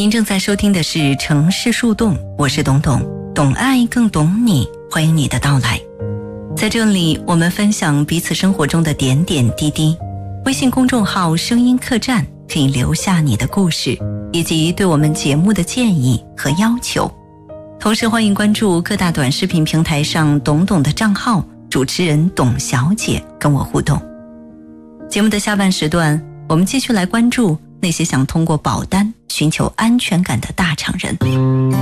您正在收听的是城市树洞，我是董董，懂爱更懂你，欢迎你的到来。在这里我们分享彼此生活中的点点滴滴。微信公众号声音客栈可以留下你的故事以及对我们节目的建议和要求，同时欢迎关注各大短视频平台上董董的账号，主持人董小姐跟我互动。节目的下半时段，我们继续来关注那些想通过保单寻求安全感的大厂人。